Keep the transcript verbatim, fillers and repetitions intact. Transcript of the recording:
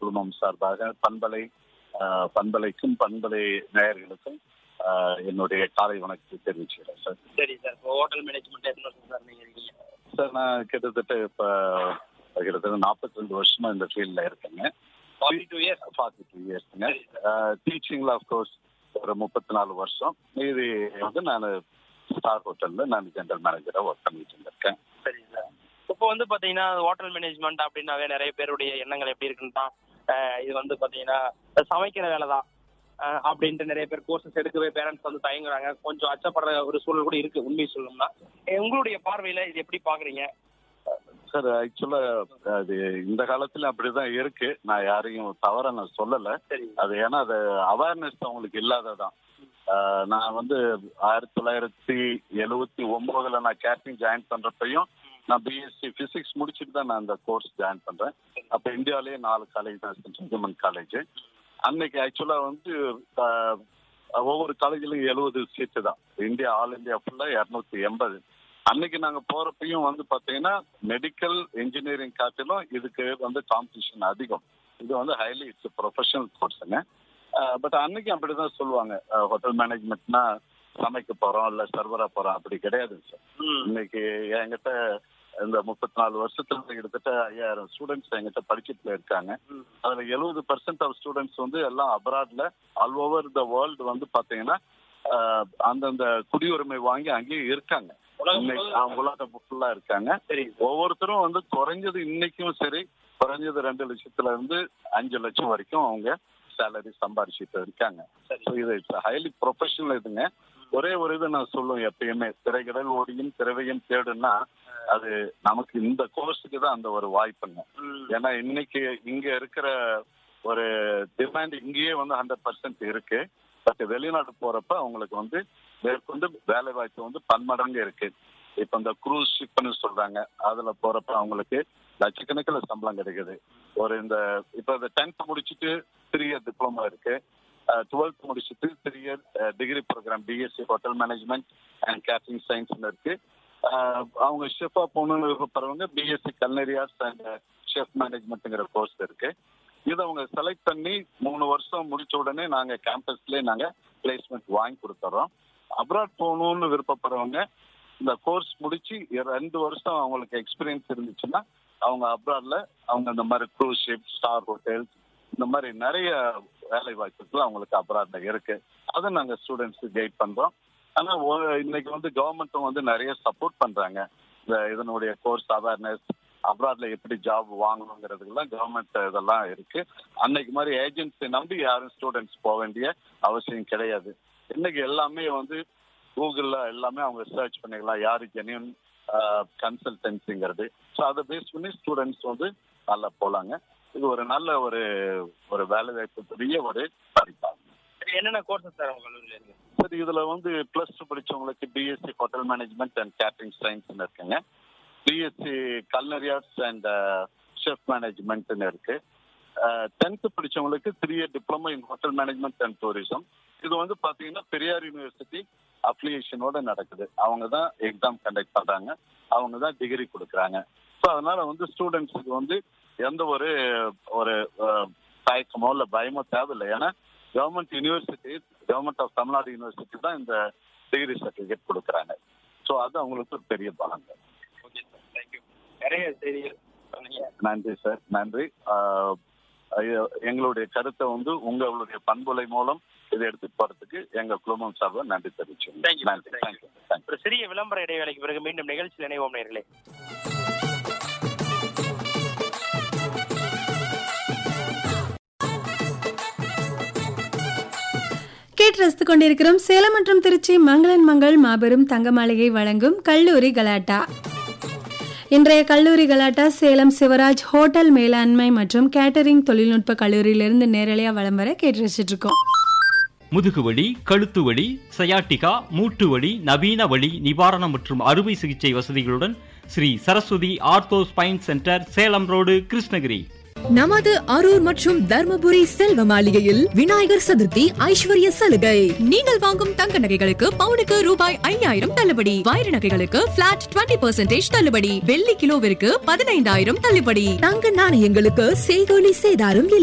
குழுமம் சார்பாக பண்பலை பண்பலைக்கும் பண்பலை நேயர்களுக்கும் என்னுடைய காலை வணக்கத்தை தெரிவிச்சுக்கிறேன் சார். சரி சார், இப்போ ஹோட்டல் மேனேஜ்மெண்ட் எத்தனை வருஷம் சார் நீங்க இருக்கீங்க? சார் நான் கிட்டத்தட்ட இப்போ கிட்டத்தட்ட நாற்பத்தி ரெண்டு வருஷமா இந்த ஃபீல்டில் இருக்கேங்க. Forty two years forty two இயர்ஸ்ங்க. டீச்சிங்கில் of course ஒரு முப்பத்தி நாலு வருஷம். மீதி வந்து நான் ஸ்டார் ஹோட்டலில் நான் ஜென்ரல் மேனேஜராக ஒர்க் பண்ணிட்டு இருந்திருக்கேன். சரி சார், இப்போ வந்து பார்த்தீங்கன்னா ஹோட்டல் மேனேஜ்மெண்ட் அப்படின்னாவே நிறைய பேருடைய எண்ணங்கள் எப்படி இருக்குன்னா இது வந்து பார்த்தீங்கன்னா சமைக்கிற வேலை தான் அப்படின்ட்டு நிறைய பேர் கோர்சஸ் எடுக்கவே பேரண்ட்ஸ் வந்து தயங்குறாங்க. கொஞ்சம் அச்சப்படுற ஒரு சூழல் கூட இருக்கு. உண்மை சொல்லணும்னா உங்களுடைய பார்வையில இது எப்படி பாக்குறீங்க சார்? ஆக்சுவலா அது இந்த காலத்துல அப்படிதான் இருக்கு. நான் யாரையும் தவற நான் சொல்லல. அது ஏன்னா அது அவேர்னஸ் அவங்களுக்கு இல்லாததான். நான் வந்து ஆயிரத்தி தொள்ளாயிரத்தி எழுவத்தி ஒன்பதுல நான் கேட்டரிங் ஜாயின் பண்றப்பையும் நான் பிஎஸ்சி பிசிக்ஸ் முடிச்சுட்டு தான் நான் அந்த கோர்ஸ் ஜாயின் பண்றேன். அப்ப இந்தியாவிலேயே நாலு காலேஜ் தான், சென்ட் காலேஜ். அன்னைக்கு ஆக்சுவலா வந்து ஒவ்வொரு காலேஜ்லயும் எழுபது சீட்டு தான். இந்தியா ஆல் இந்தியா ஃபுல்லா இருநூத்தி எண்பது. அன்னைக்கு நாங்க போறப்பையும் வந்து பாத்தீங்கன்னா மெடிக்கல் இன்ஜினியரிங் காட்டிலும் இதுக்கு வந்து காம்படிஷன் அதிகம். இது வந்து ஹைலி இட்ஸ் ப்ரொஃபஷனல் கோர்ஸுங்க. பட் அன்னைக்கு அப்படிதான் சொல்லுவாங்க, ஹோட்டல் மேனேஜ்மெண்ட்னா சமைக்க போறோம் இல்ல சர்வரா போறோம், அப்படி கிடையாது சார். இன்னைக்கு என்கிட்ட இந்த முப்பத்தி நாலு வருஷத்துல கிட்டத்தட்ட ஐயாயிரம் ஸ்டூடெண்ட்ஸ் எங்கிட்ட படிச்சுட்டு இருக்காங்க. அதுல எழுபது பர்சன்ட் ஆஃப் ஸ்டூடெண்ட்ஸ் வந்து எல்லாம் அப்ராட்ல ஆல் ஓவர் த வேர்ல்டு வந்து பாத்தீங்கன்னா அந்தந்த குடியுரிமை வாங்கி அங்கேயே இருக்காங்க. உலகம் ஃபுல்லா இருக்காங்க. ஒவ்வொருத்தரும் வந்து குறைஞ்சது இன்னைக்கும் சரி குறைஞ்சது ரெண்டு லட்சத்துல இருந்து அஞ்சு லட்சம் வரைக்கும் அவங்க சேலரி சம்பாரிச்சுட்டு இருக்காங்க. இது ஹைலி ப்ரொஃபஷனல் இதுங்க. ஒரே ஒரு இது நான் சொல்லுவேன் எப்பயுமே, திரைக்கடல் ஓடியும் திறவையும் தேடுன்னா அது நமக்கு இந்த கோர்ஸுக்கு தான் அந்த ஒரு வாய்ப்புங்க. ஏன்னா இன்னைக்கு இங்க இருக்கிற ஒரு டிமாண்ட் இங்கேயே வந்து ஹண்ட்ரட் பர்சன்ட் இருக்கு. பட் வெளிநாடு போறப்ப அவங்களுக்கு வந்து மேற்கொண்டு வேலை வாய்ப்பு வந்து பன்மடங்கு இருக்கு. இப்ப இந்த குரூஸ் ஷிப்னு சொல்றாங்க, அதுல போறப்ப அவங்களுக்கு லட்சக்கணக்கில் சம்பளம் கிடைக்குது. ஒரு இந்த இப்ப இந்த டென்த் முடிச்சுட்டு த்ரீ இயர் டிப்ளமா இருக்கு, டுவெல்த் முடிச்சுட்டு three year degree program BSc hotel management and catering சயின்ஸ்னு இருக்கு. அவங்க ஷெஃபா போகணும்னு விருப்பப்படுறவங்க BSc culinary arts and chef மேனேஜ்மெண்ட்ங்கிற course இருக்கு. இதை அவங்க செலக்ட் பண்ணி மூணு வருஷம் முடிச்ச உடனே நாங்க கேம்பஸ்லேயே நாங்க பிளேஸ்மெண்ட் வாங்கி கொடுத்துறோம். அப்ராட் போகணும்னு விருப்பப்படுறவங்க இந்த கோர்ஸ் முடிச்சு ரெண்டு வருஷம் அவங்களுக்கு எக்ஸ்பீரியன்ஸ் இருந்துச்சுன்னா அவங்க அப்ராட்ல அவங்க இந்த மாதிரி க்ரூஸ் ஷிப், ஸ்டார் ஹோட்டல்ஸ், இந்த மாதிரி நிறைய வேலை வாய்ப்புகள் அவங்களுக்கு அப்ராட்ல இருக்கு. அதை நாங்க ஸ்டூடெண்ட்ஸுக்கு கைட் பண்றோம். ஆனா இன்னைக்கு வந்து கவர்மெண்ட்டும் வந்து நிறைய சப்போர்ட் பண்றாங்க. இந்த இதனுடைய கோர்ஸ் அவேர்னஸ், அப்ராட்ல எப்படி ஜாப் வாங்கணுங்கிறதுக்கெல்லாம் கவர்மெண்ட் இதெல்லாம் இருக்கு. அன்னைக்கு மாதிரி ஏஜென்சி நம்பி யாரும் ஸ்டூடெண்ட்ஸ் போக வேண்டிய அவசியம் கிடையாது. இன்னைக்கு எல்லாமே வந்து கூகுள்ல எல்லாமே அவங்க சர்ச் பண்ணிக்கலாம், யாரு ஜென்யூன் கன்சல்டன்சிங்கிறது. ஸோ அதை பேஸ் பண்ணி ஸ்டூடெண்ட்ஸ் வந்து நல்லா போலாங்க. இது ஒரு நல்ல ஒரு ஒரு வேலை வாய்ப்பு பெரிய ஒரு படிப்பாங்க. என்னென்ன கோர்சஸ் சார் உங்க கல்லூரியில இருக்கு? சரி, இதுல வந்து பிளஸ் டூ படிச்சவங்களுக்கு BSc hotel management and catering சயின்ஸ்னு இருக்குங்க. BSc culinary arts and chef மேனேஜ்மெண்ட்னு இருக்கு. டென்த் படிச்சவங்களுக்கு three year diploma in hotel management and tourism. இது வந்து பாத்தீங்கன்னா பெரியார் யூனிவர்சிட்டி அப்ளிகேஷனோட நடக்குது. அவங்க தான் எக்ஸாம் கண்டக்ட் பண்றாங்க, அவங்க தான் டிகிரி கொடுக்குறாங்க. ஸோ அதனால வந்து ஸ்டூடெண்ட்ஸுக்கு வந்து எந்த ஒரு ஒரு தயக்கமோ இல்லை பயமோ தேவையில்லை. ஏன்னா government university, government of Tamil Nadu university தான் இந்த டிகிரி சர்டிஃபிகேட் கொடுக்குறாங்க. ஸோ அது அவங்களுக்கு ஒரு பெரிய பலன். நன்றி சார், நன்றி. எங்களுடைய கருத்தை வந்து உங்களுடைய பண்புலை மூலம் இதை எடுத்துட்டு போறதுக்கு எங்க குழுமம் சார்பாக நன்றி தெரிவிச்சோம். நன்றி. ஒரு சிறிய விளம்பர இடைவேளைக்கு பிறகு மீண்டும் நிகழ்ச்சியில் இணைவோம் நேயர்களே. கேட்டு ரசித்துக் கொண்டிருக்கிறோம் சேலம் மற்றும் திருச்சி மங்களன் மங்கள் மாபெரும் தங்க மாளிகை வழங்கும் கல்லூரி கலாட்டா. இன்றைய கல்லூரி கலாட்டா சேலம் சிவராஜ் ஹோட்டல் மேலாண்மை மற்றும் கேட்டரிங் தொழில்நுட்ப கல்லூரியிலிருந்து நேரலையா வலம் வர கேட்டு ரசிச்சுட்டு இருக்கோம். முதுகுவலி, கழுத்து வலி, சயாட்டிகா, மூட்டு வலி, நவீன வலி நிவாரணம் மற்றும் அறுவை சிகிச்சை வசதிகளுடன் Sri Saraswati ortho spine centre, Salem road, Krishnagiri. நமது அரூர் மற்றும் தர்மபுரி செல்வ மாளிகையில் விநாயகர் சதுர்த்தி ஐஸ்வர்ய சலுகை. நீங்கள் வாங்கும் தங்க நகைகளுக்கு பவுனுக்கு ரூபாய் ஐயாயிரம் தள்ளுபடி, வைர நகைகளுக்கு பிளாட் இருபது பர்சன்டேஜ் தள்ளுபடி, வெள்ளி கிலோவிற்கு பதினைந்தாயிரம் தள்ளுபடி, தங்க நாணயங்களுக்கு செய்கூலி சேதாரம் இல்லை.